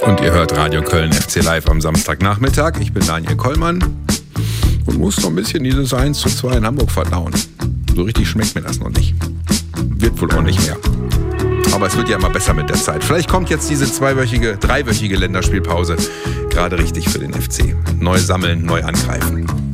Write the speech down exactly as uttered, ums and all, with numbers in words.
Und ihr hört Radio Köln F C Live am Samstagnachmittag. Ich bin Daniel Kollmann und muss noch ein bisschen dieses eins zu zwei in Hamburg verdauen. So richtig schmeckt mir das noch nicht. Wird wohl auch nicht mehr. Aber es wird ja immer besser mit der Zeit. Vielleicht kommt jetzt diese zweiwöchige, dreiwöchige Länderspielpause gerade richtig für den F C. Neu sammeln, neu angreifen.